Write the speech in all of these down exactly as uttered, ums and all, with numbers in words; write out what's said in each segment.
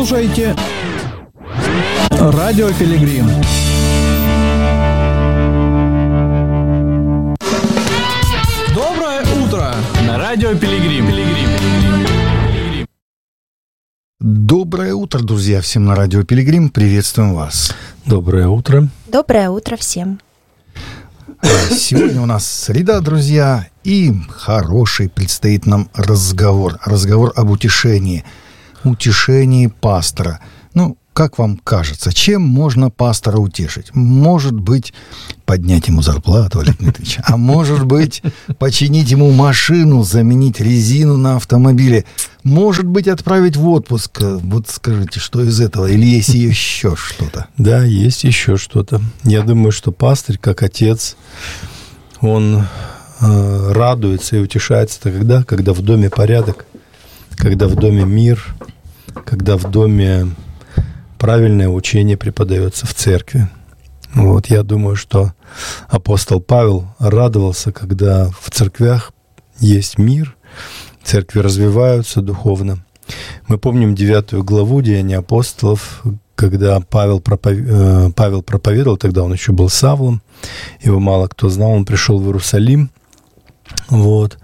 слушаете Радио Пилигрим. Доброе утро на Радио Пилигрим. Доброе утро, друзья, всем на Радио Пилигрим. Приветствуем вас. Доброе утро. Доброе утро всем. Сегодня у нас среда, друзья, и хороший предстоит нам разговор. Разговор об утешении. Утешении пастора. Ну, как вам кажется, чем можно пастора утешить? Может быть, поднять ему зарплату, Олег Дмитриевич, а может быть, починить ему машину, заменить резину на автомобиле, может быть, отправить в отпуск. Вот скажите, что из этого? Или есть еще что-то? Да, есть еще что-то. Я думаю, что пастырь, как отец, он э, радуется и утешается тогда, когда в доме порядок, когда в доме мир, когда в доме правильное учение преподается в церкви. Вот, я думаю, что апостол Павел радовался, когда в церквях есть мир, церкви развиваются духовно. Мы помним девятую главу Деяний апостолов, когда Павел, пропов... Павел проповедовал, тогда он еще был Савлом, его мало кто знал, он пришел в Иерусалим, вот,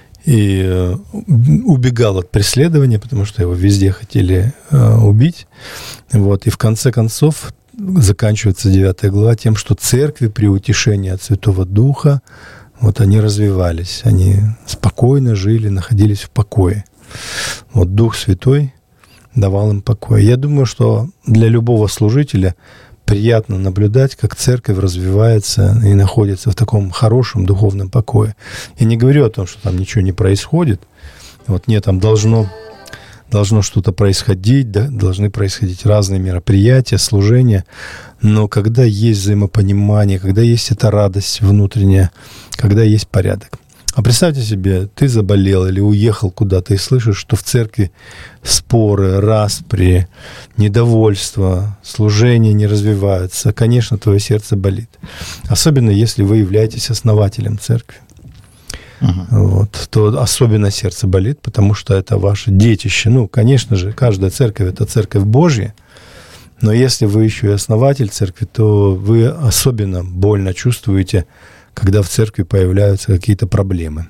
и убегал от преследования, потому что его везде хотели э, убить. Вот. И в конце концов заканчивается девятая глава тем, что церкви при утешении от Святого Духа, вот они развивались, они спокойно жили, находились в покое. Вот Дух Святой давал им покой. Я думаю, что для любого служителя приятно наблюдать, как церковь развивается и находится в таком хорошем духовном покое. Я не говорю о том, что там ничего не происходит. Вот нет, там должно, должно что-то происходить, да, должны происходить разные мероприятия, служения. Но когда есть взаимопонимание, когда есть эта радость внутренняя, когда есть порядок. А представьте себе, ты заболел или уехал куда-то и слышишь, что в церкви споры, распри, недовольство, служение не развиваются. Конечно, твое сердце болит. Особенно, если вы являетесь основателем церкви. Uh-huh. Вот, то особенно сердце болит, потому что это ваше детище. Ну, конечно же, каждая церковь – это церковь Божья. Но если вы еще и основатель церкви, то вы особенно больно чувствуете, когда в церкви появляются какие-то проблемы.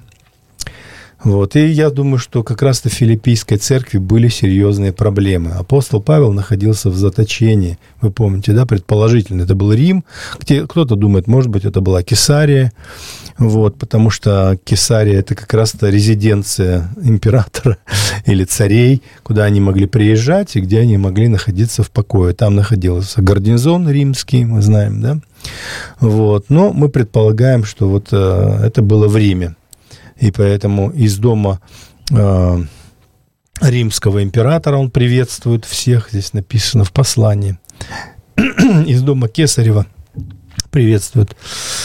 Вот. И я думаю, что как раз-то в Филиппийской церкви были серьезные проблемы. Апостол Павел находился в заточении. Вы помните, да, предположительно, это был Рим. Где кто-то думает, может быть, это была Кесария. Вот, потому что Кесария – это как раз-то резиденция императора или царей, куда они могли приезжать и где они могли находиться в покое. Там находился гарнизон римский, мы знаем, да? Вот. Но мы предполагаем, что вот э, это было в Риме. И поэтому из дома э, римского императора он приветствует всех, здесь написано в послании. Из дома Кесарева приветствует.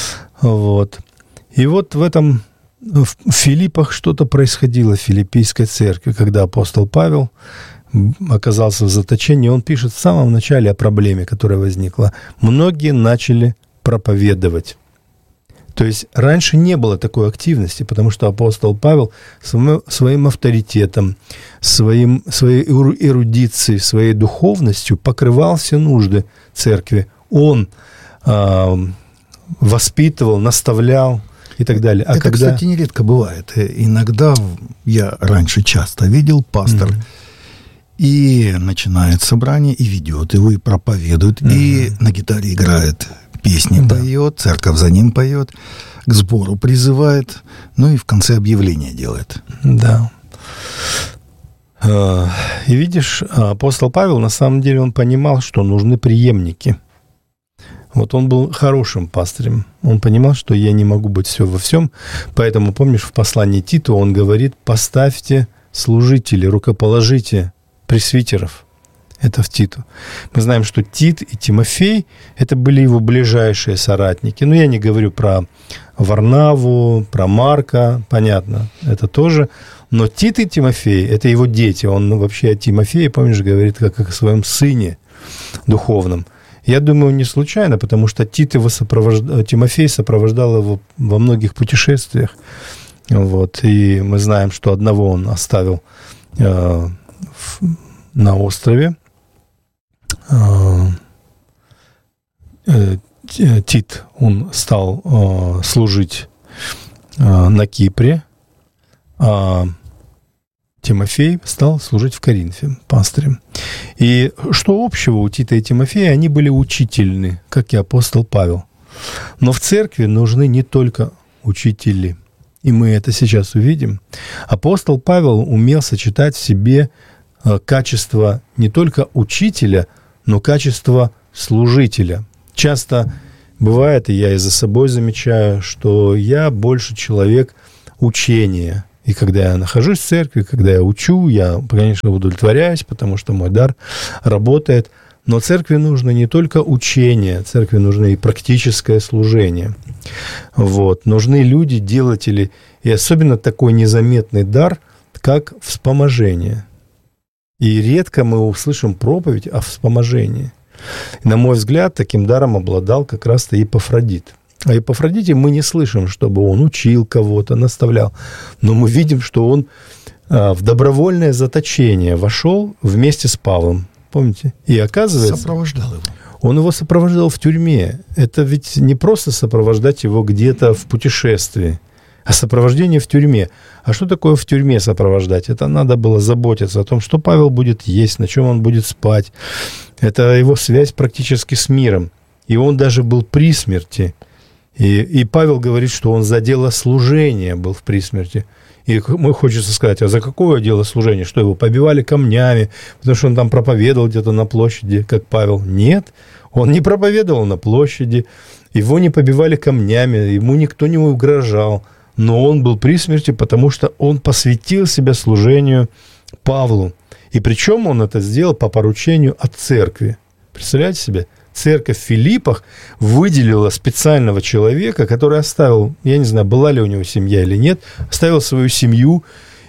Вот. И вот в этом, в Филиппах что-то происходило в Филиппийской церкви, когда апостол Павел оказался в заточении. Он пишет в самом начале о проблеме, которая возникла. Многие начали проповедовать. То есть раньше не было такой активности, потому что апостол Павел своим, своим авторитетом, своим, своей эрудицией, своей духовностью покрывал все нужды церкви. Он э, воспитывал, наставлял и так далее. А это, когда... кстати, нередко бывает. Иногда я раньше часто видел, пастор mm-hmm. и начинает собрание, и ведет его, и проповедует, mm-hmm. и на гитаре играет, песни да. поет, церковь за ним поет, к сбору призывает, ну и в конце объявления делает. Да. И видишь, апостол Павел, на самом деле, он понимал, что нужны преемники. Вот он был хорошим пастырем. Он понимал, что я не могу быть все во всем. Поэтому, помнишь, в послании Титу он говорит, поставьте служителей, рукоположите пресвитеров. Это в Титу. Мы знаем, что Тит и Тимофей – это были его ближайшие соратники. Но я не говорю про Варнаву, про Марка, понятно, это тоже. Но Тит и Тимофей – это его дети. Он вообще о Тимофее, помнишь, говорит как о своем сыне духовном. Я думаю, не случайно, потому что Тит его сопровождал, Тимофей сопровождал его во многих путешествиях. Вот. И мы знаем, что одного он оставил э, в, на острове, Тит, он стал служить на Кипре, а Тимофей стал служить в Коринфе пастырем. И что общего у Тита и Тимофея? Они были учительны, как и апостол Павел. Но в церкви нужны не только учители. И мы это сейчас увидим. Апостол Павел умел сочетать в себе качество не только учителя, но качество служителя. Часто бывает, и я и за собой замечаю, что я больше человек учения. И когда я нахожусь в церкви, когда я учу, я, конечно, удовлетворяюсь, потому что мой дар работает. Но церкви нужно не только учение, церкви нужно и практическое служение. Вот. Нужны люди, делатели, и особенно такой незаметный дар, как вспоможение. И редко мы услышим проповедь о вспоможении. И, на мой взгляд, таким даром обладал как раз-то Епафродит. О Епафродите мы не слышим, чтобы он учил кого-то, наставлял. Но мы видим, что он в добровольное заточение вошел вместе с Павлом. Помните? И оказывается... Сопровождал его. Он его сопровождал в тюрьме. Это ведь не просто сопровождать его где-то в путешествии, а сопровождение в тюрьме. А что такое в тюрьме сопровождать? Это надо было заботиться о том, что Павел будет есть, на чем он будет спать. Это его связь практически с миром. И он даже был при смерти. И, и Павел говорит, что он за дело служения был в присмерти. И мы хочется сказать, а за какое дело служения? Что его побивали камнями, потому что он там проповедовал где-то на площади, как Павел? Нет, он не проповедовал на площади, его не побивали камнями, ему никто не угрожал. Но он был при смерти, потому что он посвятил себя служению Павлу. И причем он это сделал по поручению от церкви. Представляете себе? Церковь в Филиппах выделила специального человека, который оставил, я не знаю, была ли у него семья или нет, оставил свою семью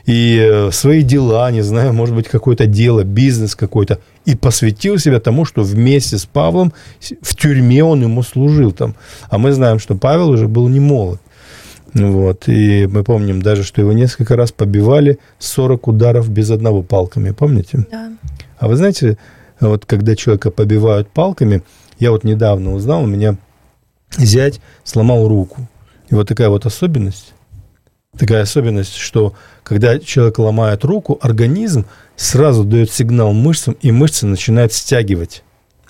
и свои дела, не знаю, может быть, какое-то дело, бизнес какой-то, и посвятил себя тому, что вместе с Павлом в тюрьме он ему служил там. А мы знаем, что Павел уже был не молод. Вот. И мы помним даже, что его несколько раз побивали, сорок ударов без одного палками, помните? Да. А вы знаете, вот когда человека побивают палками, я вот недавно узнал, у меня зять сломал руку. И вот такая вот особенность, такая особенность, что когда человек ломает руку, организм сразу дает сигнал мышцам, и мышцы начинают стягивать.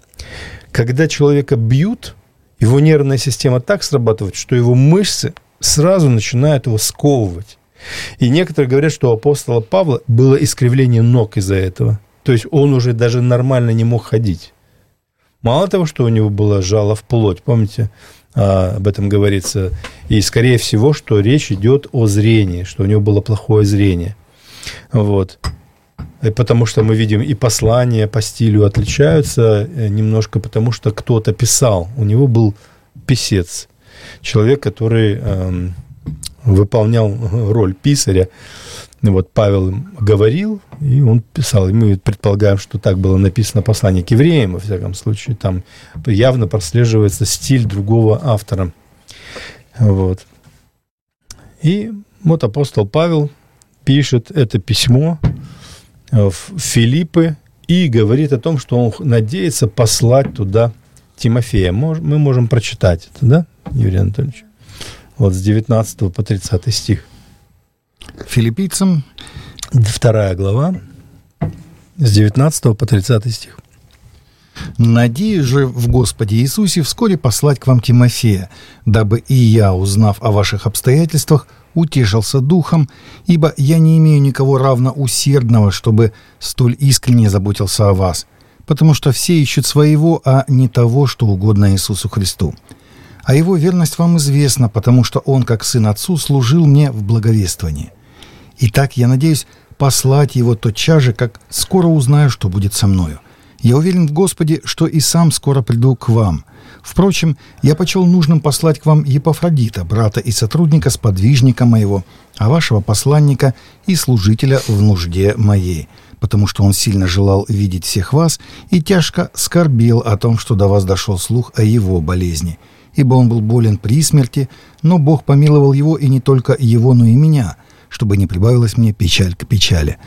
Когда человека бьют, его нервная система так срабатывает, что его мышцы сразу начинают его сковывать. И некоторые говорят, что у апостола Павла было искривление ног из-за этого. То есть он уже даже нормально не мог ходить. Мало того, что у него было жало в плоть, помните, а, об этом говорится. И, скорее всего, что речь идет о зрении, что у него было плохое зрение. Вот. И потому что мы видим, и послания по стилю отличаются немножко, потому что кто-то писал. У него был писец. Человек, который э, выполнял роль писаря. Вот Павел говорил, и он писал. И мы предполагаем, что так было написано послание к евреям, во всяком случае. Там явно прослеживается стиль другого автора. Вот. И вот апостол Павел пишет это письмо в Филиппы и говорит о том, что он надеется послать туда Тимофея. Мы можем прочитать это, да, Юрий Анатольевич? Вот с девятнадцатого по тридцатый стих. Филиппийцам. Вторая глава, с девятнадцатого по тридцатый стих. «Надеюсь же в Господе Иисусе вскоре послать к вам Тимофея, дабы и я, узнав о ваших обстоятельствах, утешился духом, ибо я не имею никого равно усердного, чтобы столь искренне заботился о вас, потому что все ищут своего, а не того, что угодно Иисусу Христу. А его верность вам известна, потому что он, как сын отцу, служил мне в благовествовании. Итак, я надеюсь послать его тотчас же, как скоро узнаю, что будет со мною. Я уверен в Господе, что и сам скоро приду к вам. Впрочем, я почел нужным послать к вам Епафродита, брата и сотрудника, сподвижника моего, а вашего посланника и служителя в нужде моей, потому что он сильно желал видеть всех вас и тяжко скорбел о том, что до вас дошел слух о его болезни. Ибо он был болен при смерти, но Бог помиловал его, и не только его, но и меня, чтобы не прибавилась мне печаль к печали.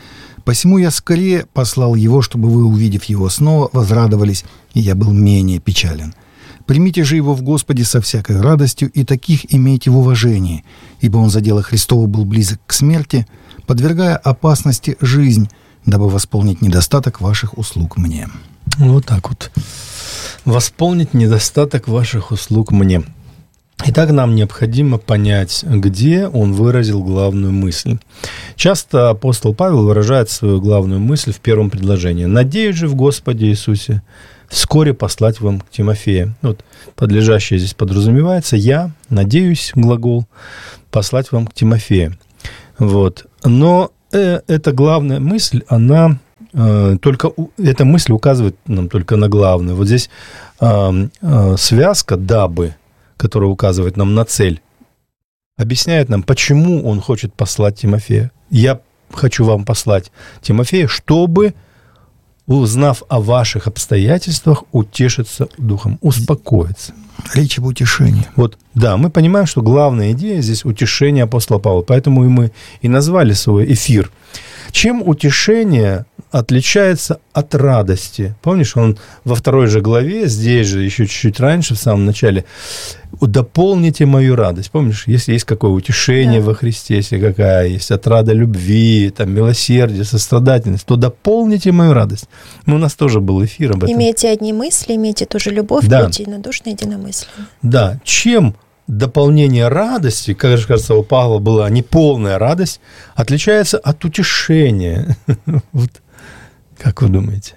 Посему я скорее послал его, чтобы вы, увидев его снова, возрадовались, и я был менее печален. Примите же его в Господе со всякой радостью, и таких имейте в уважении, ибо он за дело Христово был близок к смерти, подвергая опасности жизнь, дабы восполнить недостаток ваших услуг мне». Вот так вот. Восполнить недостаток ваших услуг мне. Итак, нам необходимо понять, где он выразил главную мысль. Часто апостол Павел выражает свою главную мысль в первом предложении. «Надеюсь же в Господе Иисусе вскоре послать вам к Тимофею». Вот подлежащее здесь подразумевается «я надеюсь», глагол, «послать вам к Тимофею». Вот. Но э, эта главная мысль, она э, только, эта мысль указывает нам только на главную. Вот здесь э, э, связка «дабы», которая указывает нам на цель, объясняет нам, почему он хочет послать Тимофея. Я хочу вам послать Тимофея, чтобы, узнав о ваших обстоятельствах, утешиться духом, успокоиться. Речь об утешении. Вот, да, мы понимаем, что главная идея здесь утешение апостола Павла, поэтому и мы и назвали свой эфир. Чем утешение отличается от радости? Помнишь, он во второй же главе, здесь же, еще чуть-чуть раньше, в самом начале, «Дополните мою радость». Помнишь, если есть какое утешение да. во Христе, если какая есть отрада любви, там, милосердие, сострадательность, то дополните мою радость. Ну, у нас тоже был эфир об этом. Имейте одни мысли, имейте ту же любовь, да. будьте единодушны, единомысленны. Да, чем дополнение радости, как же кажется, у Павла была неполная радость, отличается от утешения. Вот. Как вы думаете?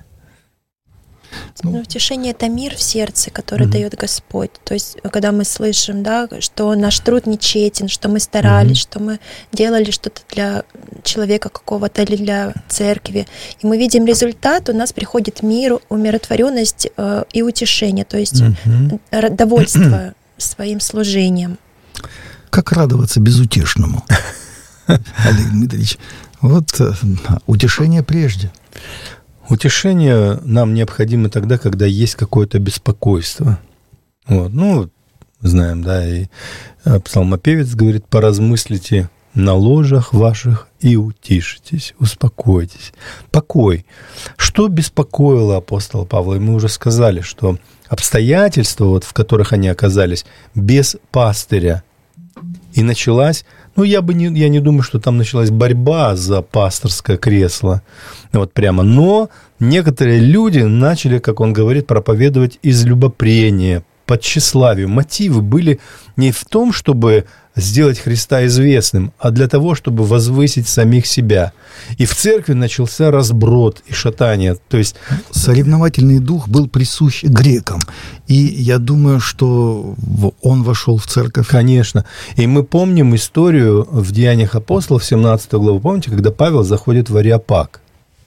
Ну, утешение – это мир в сердце, который mm-hmm. дает Господь. То есть, когда мы слышим, да, что наш труд нечетен, что мы старались, mm-hmm. что мы делали что-то для человека какого-то или для церкви, и мы видим результат, у нас приходит мир, умиротворенность э, и утешение, то есть mm-hmm. довольство своим служением. Как радоваться безутешному? Олег Дмитриевич, вот утешение прежде. Утешение нам необходимо тогда, когда есть какое-то беспокойство. Вот. Ну, знаем, да, и псалмопевец говорит: «Поразмыслите на ложах ваших и утишитесь, успокойтесь». Покой. Что беспокоило апостола Павла? И мы уже сказали, что обстоятельства, вот, в которых они оказались, без пастыря. И началась, ну, я бы не, я не думаю, что там началась борьба за пасторское кресло, вот прямо, но некоторые люди начали, как он говорит, проповедовать из любопрения, по тщеславию. Мотивы были не в том, чтобы сделать Христа известным, а для того, чтобы возвысить самих себя. И в церкви начался разброд и шатание. То есть соревновательный дух был присущ грекам. И я думаю, что он вошел в церковь. Конечно. И мы помним историю в Деяниях апостолов, семнадцатую главу. Помните, когда Павел заходит в Ареопаг?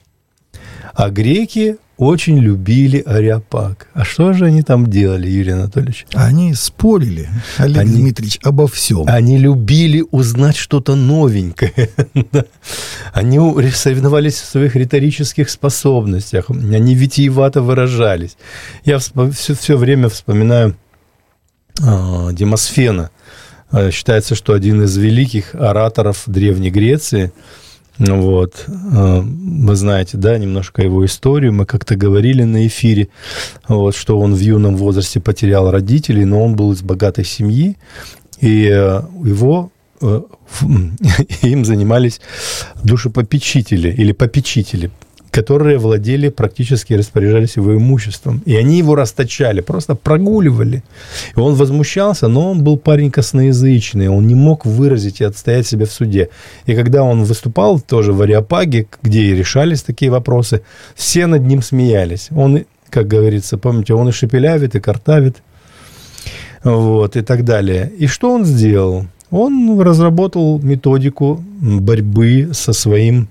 А греки очень любили Ареопаг. А что же они там делали, Юрий Анатольевич? Они спорили, Олег они, Дмитриевич, обо всем. Они любили узнать что-то новенькое. Они соревновались в своих риторических способностях. Они витиевато выражались. Я все, все время вспоминаю а, Демосфена. Считается, что один из великих ораторов Древней Греции. Вот. Вы знаете, да, немножко его историю. Мы как-то говорили на эфире, вот, что он в юном возрасте потерял родителей, но он был из богатой семьи, и его, им занимались душепопечители или попечители, которые владели, практически распоряжались его имуществом. И они его расточали, просто прогуливали. И он возмущался, но он был парень косноязычный, он не мог выразить и отстоять себя в суде. И когда он выступал тоже в Ареопаге, где и решались такие вопросы, все над ним смеялись. Он, как говорится, помните, он и шепелявит, и картавит, вот, и так далее. И что он сделал? Он разработал методику борьбы со своим...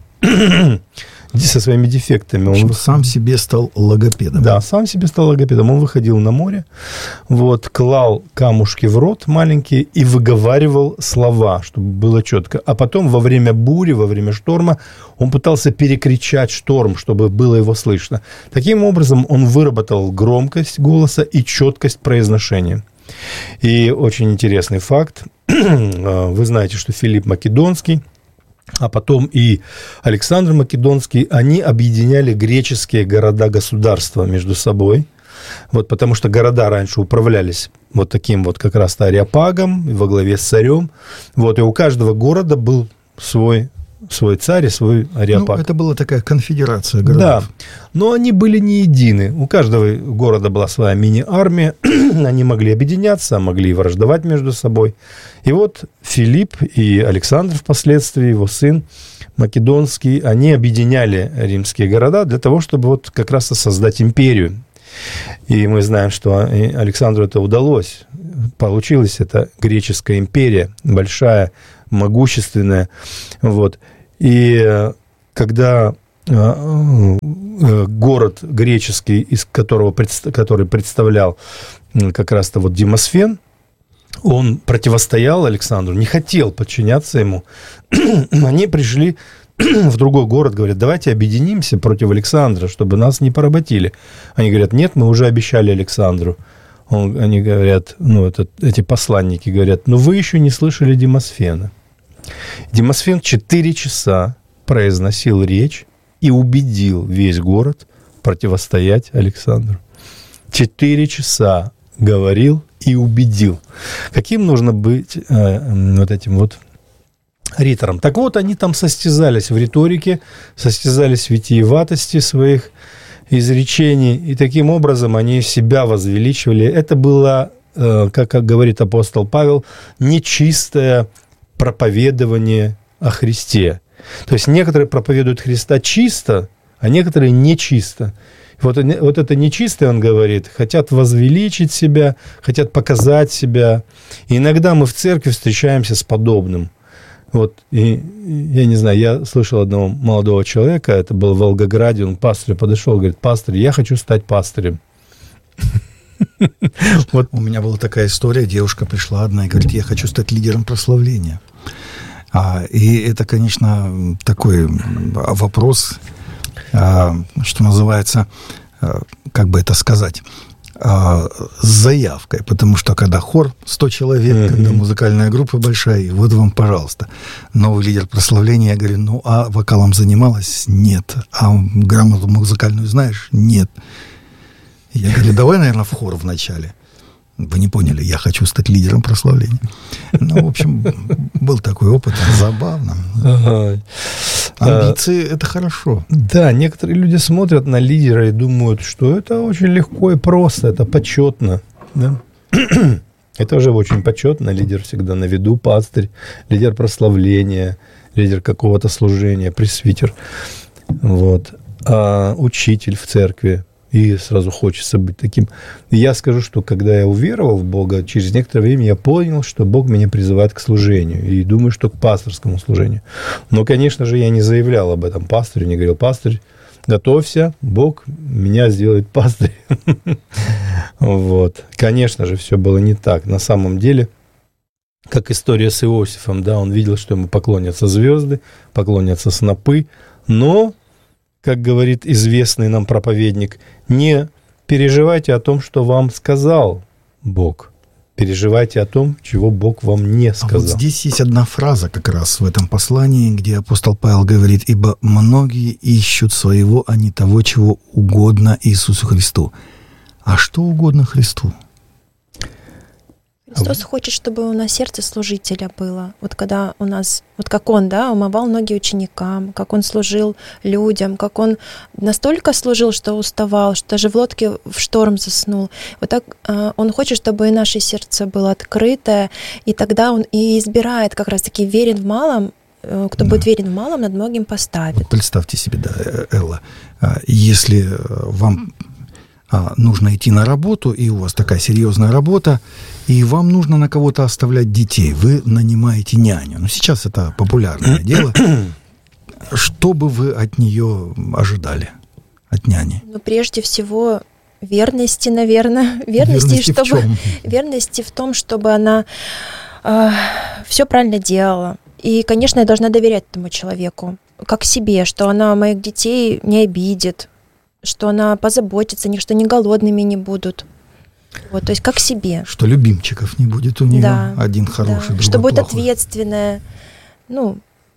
со своими дефектами. Он сам себе стал логопедом. Да, сам себе стал логопедом. Он выходил на море, вот, клал камушки в рот маленькие и выговаривал слова, чтобы было четко. А потом во время бури, во время шторма он пытался перекричать шторм, чтобы было его слышно. Таким образом он выработал громкость голоса и четкость произношения. И очень интересный факт. Вы знаете, что Филипп Македонский, а потом и Александр Македонский, они объединяли греческие города-государства между собой. Вот, потому что города раньше управлялись вот таким вот как раз-то ареопагом во главе с царем. Вот, и у каждого города был свой, свой царь и свой ареопаг. Ну, это была такая конфедерация городов. Да, но они были не едины. У каждого города была своя мини-армия. Они могли объединяться, могли враждовать между собой. И вот Филипп и Александр впоследствии, его сын Македонский, они объединяли римские города для того, чтобы вот как раз создать империю. И мы знаем, что Александру это удалось. Получилась эта греческая империя, большая, могущественная. Вот. И когда город греческий, из которого, который представлял как раз-то вот Демосфен, он противостоял Александру, не хотел подчиняться ему. Они пришли в другой город, говорят, давайте объединимся против Александра, чтобы нас не поработили. Они говорят, нет, мы уже обещали Александру. Он, они говорят, ну, это, эти посланники говорят, ну, вы еще не слышали Демосфена. Демосфен четыре часа произносил речь и убедил весь город противостоять Александру. Четыре часа говорил и убедил. Каким нужно быть э, вот этим вот ритором? Так вот, они там состязались в риторике, состязались в витиеватости своих изречений, и таким образом они себя возвеличивали. Это было, э, как, как говорит апостол Павел, нечистое проповедование о Христе. То есть некоторые проповедуют Христа чисто, а некоторые нечисто. Вот, вот это нечистое, он говорит, хотят возвеличить себя, хотят показать себя. И иногда мы в церкви встречаемся с подобным. Вот, и я не знаю, я слышал одного молодого человека, это был в Волгограде, он к пастырю подошел, говорит, пастырь, я хочу стать пастырем. У меня была такая история, девушка пришла одна и говорит, я хочу стать лидером прославления. А, и это, конечно, такой вопрос, а, что называется, а, как бы это сказать, а, с заявкой, потому что когда хор сто человек, mm-hmm. когда музыкальная группа большая, вот вам, пожалуйста, новый лидер прославления. Я говорю, ну, а вокалом занималась? Нет. А грамоту музыкальную знаешь? Нет. Я говорю, давай, наверное, в хор вначале. Вы не поняли, я хочу стать лидером прославления. Ну, в общем, был такой опыт, забавно. Ага. Амбиции – это хорошо. Да, некоторые люди смотрят на лидера и думают, что это очень легко и просто, это почетно. Да? Это уже очень почетно, лидер всегда на виду, пастырь, лидер прославления, лидер какого-то служения, пресвитер, вот. А учитель в церкви. И сразу хочется быть таким. И я скажу, что когда я уверовал в Бога, через некоторое время я понял, что Бог меня призывает к служению. И думаю, что к пасторскому служению. Но, конечно же, я не заявлял об этом пастырю, не говорил, пастырь, готовься, Бог меня сделает пастырем. Вот. Конечно же, все было не так. На самом деле, как история с Иосифом, да, он видел, что ему поклонятся звезды, поклонятся снопы, но... Как говорит известный нам проповедник, не переживайте о том, что вам сказал Бог. Переживайте о том, чего Бог вам не сказал. А вот здесь есть одна фраза как раз в этом послании, где апостол Павел говорит, «Ибо многие ищут своего, а не того, чего угодно Иисусу Христу». А что угодно Христу? Христос хочет, чтобы у нас сердце служителя было. Вот когда у нас, вот как Он, да, умывал ноги ученикам, как Он служил людям, как Он настолько служил, что уставал, что даже в лодке в шторм заснул. Вот так э, Он хочет, чтобы и наше сердце было открытое, и тогда Он и избирает как раз-таки верен в малом, э, кто да. будет верен в малом, над многим поставит. Вот представьте себе, да, Элла, если вам... нужно идти на работу, и у вас такая серьезная работа, и вам нужно на кого-то оставлять детей. Вы нанимаете няню. Ну, сейчас это популярное дело. Что бы вы от нее ожидали, от няни? Ну, прежде всего, верности, наверное. Верности, верности чтобы, в чем? Верности в том, чтобы она э, все правильно делала. И, конечно, я должна доверять этому человеку, как себе, что она моих детей не обидит, что она позаботится, что они голодными не будут. Вот, то есть как себе. Что любимчиков не будет у нее, да, один хороший, да. другой Что будет плохой. ответственная. Ну,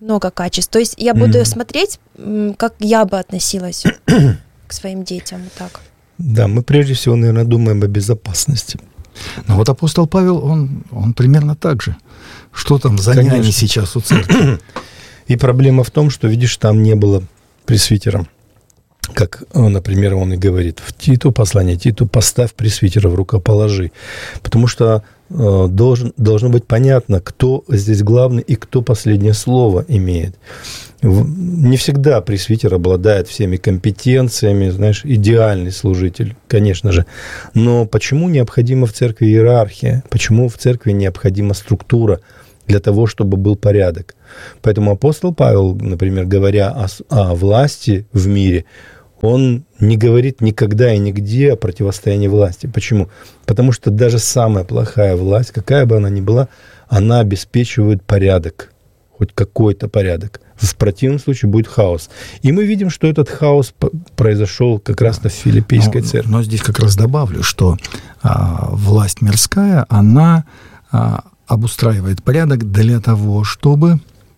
много качеств. То есть я буду mm-hmm. смотреть, как я бы относилась к своим детям. Вот так. Да, мы прежде всего, наверное, думаем о безопасности. Но вот апостол Павел, он, он примерно так же. Что там за няни сейчас у церкви? И проблема в том, что, видишь, там не было пресвитера. Как, например, он и говорит в Титу, послание Титу, поставь пресвитера в рукоположи. Потому что э, должен, должно быть понятно, кто здесь главный и кто последнее слово имеет. В, не всегда пресвитер обладает всеми компетенциями, знаешь, идеальный служитель, конечно же. Но почему необходима в церкви иерархия? Почему в церкви необходима структура? Для того, чтобы был порядок. Поэтому апостол Павел, например, говоря о, о власти в мире, он не говорит никогда и нигде о противостоянии власти. Почему? Потому что даже самая плохая власть, какая бы она ни была, она обеспечивает порядок, хоть какой-то порядок. В противном случае будет хаос. И мы видим, что этот хаос произошел как раз в Филиппийской но, церкви. Но здесь как раз добавлю, что а, власть мирская, она... А, обустраивает порядок для того, чтобы,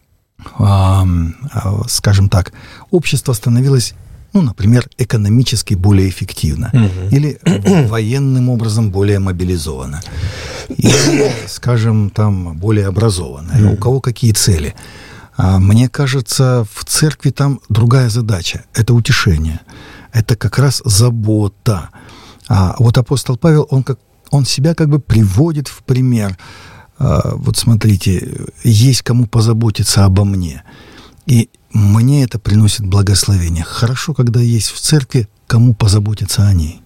скажем так, общество становилось, ну, например, экономически более эффективно, угу. или военным образом более мобилизовано, или, скажем, там, более образованно. Угу. У кого какие цели? Мне кажется, в церкви там другая задача. Это утешение. Это как раз забота. А вот апостол Павел, он, как, он себя как бы приводит в пример. Вот смотрите, есть кому позаботиться обо мне. И мне это приносит благословение. Хорошо, когда есть в церкви кому позаботиться о ней.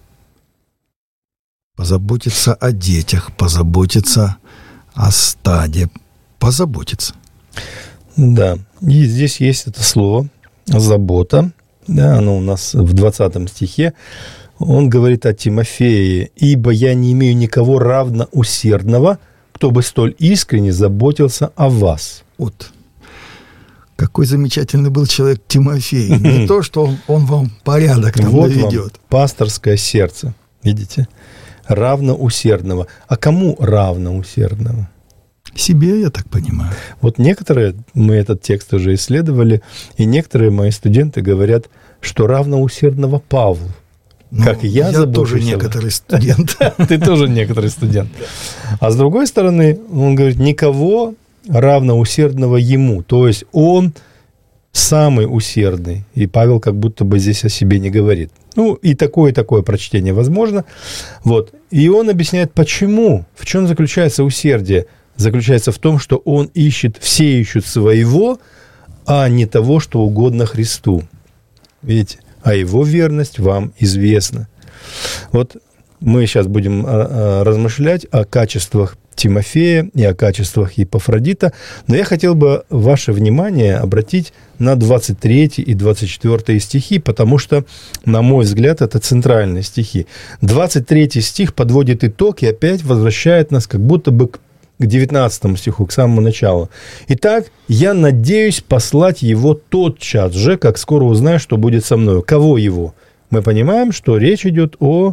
Позаботиться о детях, позаботиться о стаде, позаботиться. Да, и здесь есть это слово «забота». Да, оно у нас в двадцатом стихе. Он говорит о Тимофее. «Ибо я не имею никого равноусердного, кто бы столь искренне заботился о вас». Вот. Какой замечательный был человек Тимофей. Не то, что он, он вам порядок там вот наведет. Вам пасторское сердце. Видите? Равноусердного. А кому равноусердного? Себе, я так понимаю. Вот некоторые, мы этот текст уже исследовали, и некоторые мои студенты говорят, что равноусердного Павлу. Ну, как я, я тоже некоторый студент. Ты тоже некоторый студент. А с другой стороны, он говорит, никого равноусердного ему. То есть он самый усердный. И Павел как будто бы здесь о себе не говорит. Ну, и такое, и такое прочтение возможно. Вот. И он объясняет, почему, в чем заключается усердие. Заключается в том, что он ищет, все ищут своего, а не того, что угодно Христу. Видите? А его верность вам известна. Вот мы сейчас будем размышлять о качествах Тимофея и о качествах Епафродита, но я хотел бы ваше внимание обратить на двадцать третий и двадцать четвёртый стихи, потому что, на мой взгляд, это центральные стихи. двадцать третий стих подводит итог и опять возвращает нас как будто бы к к девятнадцатому стиху, к самому началу. «Итак, я надеюсь послать его тотчас же, как скоро узнаю, что будет со мною». Кого его? Мы понимаем, что речь идет о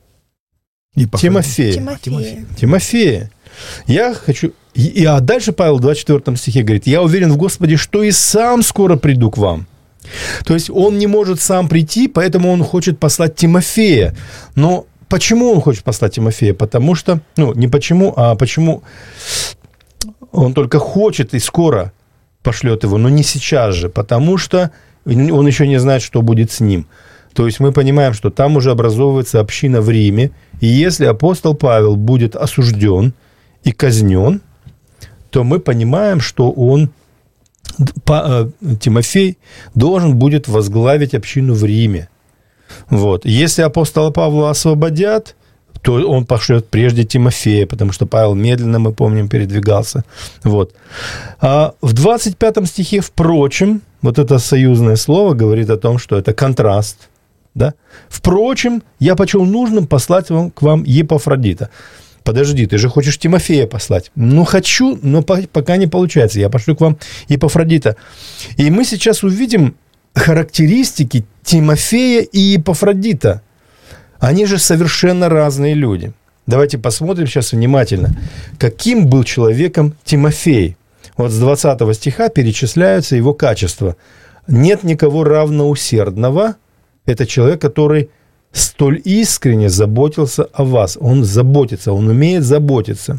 Тимофее. Тимофее. Тимофее. Я хочу... И, а дальше Павел в двадцать четвёртом стихе говорит, «Я уверен в Господе, что и сам скоро приду к вам». То есть он не может сам прийти, поэтому он хочет послать Тимофея. Но почему он хочет послать Тимофея? Потому что, ну, не почему, а почему он только хочет и скоро пошлет его, но не сейчас же, потому что он еще не знает, что будет с ним. То есть мы понимаем, что там уже образовывается община в Риме, и если апостол Павел будет осужден и казнен, то мы понимаем, что он, Тимофей, должен будет возглавить общину в Риме. Вот. Если апостола Павла освободят, то он пошлет прежде Тимофея, потому что Павел медленно, мы помним, передвигался. Вот. А в двадцать пятом стихе, впрочем, вот это союзное слово говорит о том, что это контраст. Да? Впрочем, я почел нужным послать вам, к вам Епафродита. Подожди, ты же хочешь Тимофея послать? Ну, хочу, но пока не получается. Я пошлю к вам Епафродита. И мы сейчас увидим характеристики Тимофея и Епафродита. Они же совершенно разные люди. Давайте посмотрим сейчас внимательно, каким был человеком Тимофей. вот с двадцатого стиха перечисляются его качества. «Нет никого равноусердного». Это человек, который столь искренне заботился о вас. Он заботится, он умеет заботиться.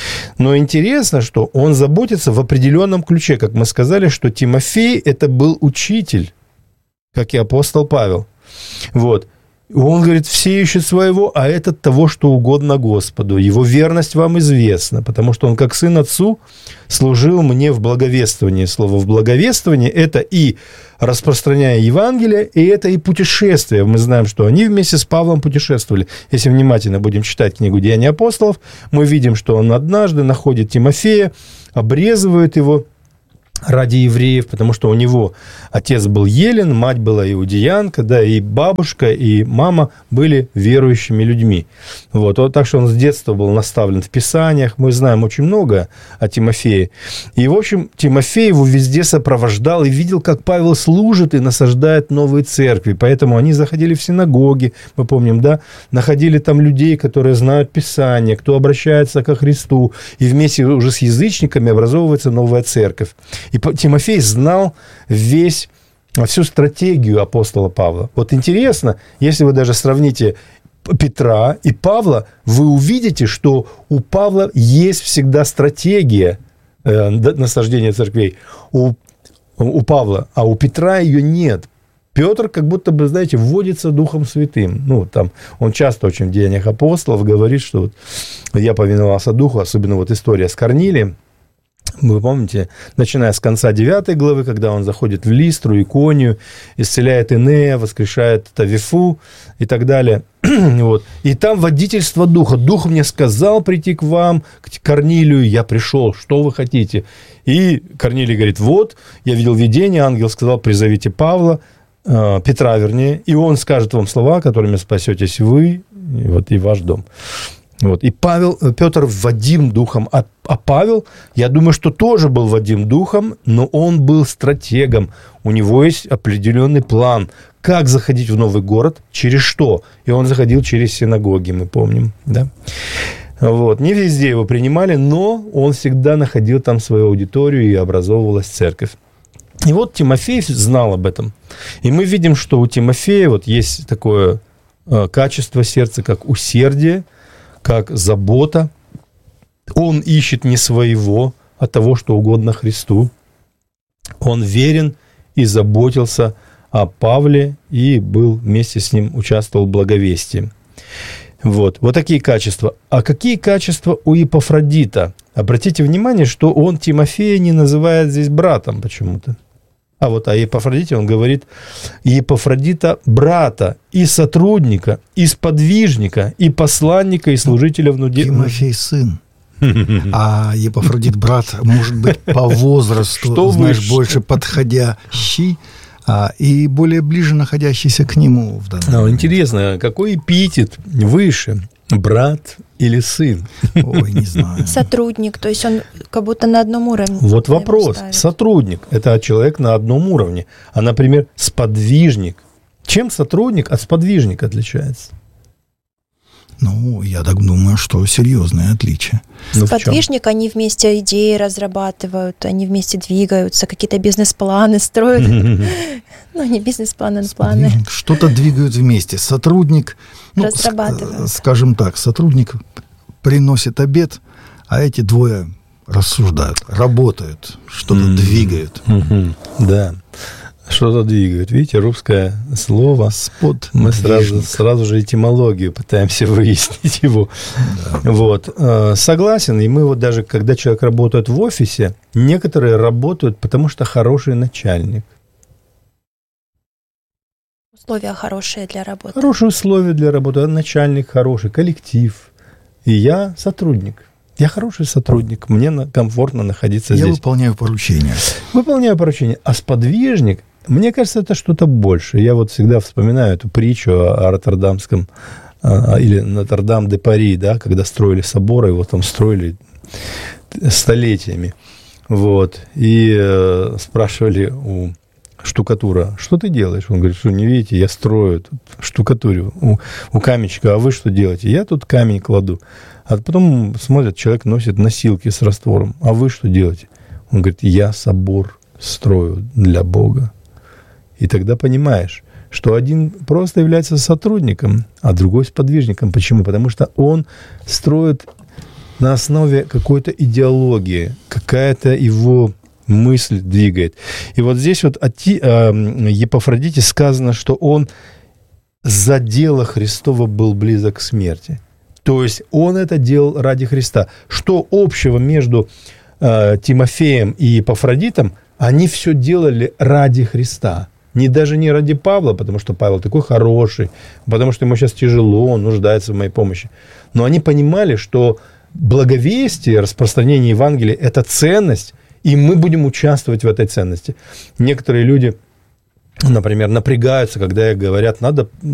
Но интересно, что он заботится в определенном ключе. Как мы сказали, что Тимофей – это был учитель, как и апостол Павел. Вот. Он говорит, все ищут своего, а этот того, что угодно Господу. Его верность вам известна, потому что он, как сын отцу, служил мне в благовествовании. Слово «в благовествовании» – это и распространяя Евангелие, и это и путешествие. Мы знаем, что они вместе с Павлом путешествовали. Если внимательно будем читать книгу «Деяния апостолов», мы видим, что он однажды находит Тимофея, обрезывает его ради евреев, потому что у него отец был елен, мать была иудеянка, да, и бабушка, и мама были верующими людьми. Вот, вот так что он с детства был наставлен в Писаниях. Мы знаем очень много о Тимофее. И, в общем, Тимофей его везде сопровождал и видел, как Павел служит и насаждает новые церкви. Поэтому они заходили в синагоги, мы помним, да, находили там людей, которые знают Писание, кто обращается ко Христу, и вместе уже с язычниками образовывается новая церковь. И Тимофей знал весь, всю стратегию апостола Павла. Вот интересно, если вы даже сравните Петра и Павла, вы увидите, что у Павла есть всегда стратегия э, насаждения церквей. У, у Павла, а у Петра ее нет. Петр как будто бы, знаете, вводится Духом Святым. Ну, там, он часто очень в Деяниях апостолов говорит, что вот я повиновался Духу, особенно вот история с Корнилием. Вы помните, начиная с конца девятой главы, когда он заходит в Листру, Иконию, исцеляет Инея, воскрешает Тавифу и так далее. Вот. И там водительство Духа. Дух мне сказал прийти к вам, к Корнилию, я пришел, что вы хотите? И Корнилий говорит, вот, я видел видение, ангел сказал, призовите Павла, э, Петра, вернее, и он скажет вам слова, которыми спасетесь вы и, вот, и ваш дом. Вот. И Павел, Петр вводим духом, а, а Павел, я думаю, что тоже был вводим духом, но он был стратегом. У него есть определенный план, как заходить в новый город, через что. И он заходил через синагоги, мы помним. Да? Вот. Не везде его принимали, но он всегда находил там свою аудиторию, и образовывалась церковь. И вот Тимофей знал об этом. И мы видим, что у Тимофея вот есть такое э, качество сердца, как усердие, как забота. Он ищет не своего, а того, что угодно Христу. Он верен и заботился о Павле и был вместе с ним, участвовал в благовестии. Вот, вот такие качества. А какие качества у Епафродита? Обратите внимание, что он Тимофея не называет здесь братом почему-то. А вот о Епафродите он говорит Епафродита брата и сотрудника, и сподвижника, и посланника, и служителя внутри. Тимофей сын. А Епафродит брат, может быть, по возрасту, что знаешь, выше? больше подходящий, а, и более ближе находящийся к нему в данном Ну, момент. интересно, какой эпитет выше, брат или сын? Ой, не знаю. Сотрудник, то есть он как будто на одном уровне. Вот его вопрос. ставят. Сотрудник – это человек на одном уровне. А, например, сподвижник. Чем сотрудник от сподвижника отличается? Ну, я так думаю, что серьезное отличие. Ну, в чём? Сподвижник, они вместе идеи разрабатывают, они вместе двигаются, какие-то бизнес-планы строят. Ну, не бизнес-планы, но планы. Что-то двигают вместе. Сотрудник, ну, Разрабатывают. ск- скажем так, сотрудник приносит обед, а эти двое рассуждают, работают, что-то М. двигают. Мгм. Да. Что-то двигают. Видите, русское слово. Спод. Мы сразу, сразу же этимологию пытаемся выяснить его. Да. Вот. Э, Согласен. И мы вот даже, когда человек работает в офисе, некоторые работают, потому что хороший начальник. Условия хорошие для работы. Хорошие условия для работы, начальник хороший, коллектив. И я сотрудник. Я хороший сотрудник, мне на- комфортно находиться Я здесь. выполняю поручения. Выполняю поручение. А сподвижник, мне кажется, это что-то больше. Я вот всегда вспоминаю эту притчу о, о Роттердамском, а, или Нотр-Дам-де-Пари, да, когда строили собор, его там строили столетиями. Вот. И э, спрашивали у штукатура, что ты делаешь? Он говорит, что не видите, я строю, тут штукатурю у, у каменщика, а вы что делаете? Я тут камень кладу. А потом смотрят, человек носит носилки с раствором, а вы что делаете? Он говорит, я собор строю для Бога. И тогда понимаешь, что один просто является сотрудником, а другой сподвижником. Почему? Потому что он строит на основе какой-то идеологии, какая-то его мысль двигает. И вот здесь вот о Епафродите сказано, что он за дело Христово был близок к смерти. То есть он это делал ради Христа. Что общего между э, Тимофеем и Епафродитом? Они все делали ради Христа. Не даже не ради Павла, потому что Павел такой хороший, потому что ему сейчас тяжело, он нуждается в моей помощи. Но они понимали, что благовестие, распространение Евангелия – это ценность, и мы будем участвовать в этой ценности. Некоторые люди, например, напрягаются, когда говорят, надо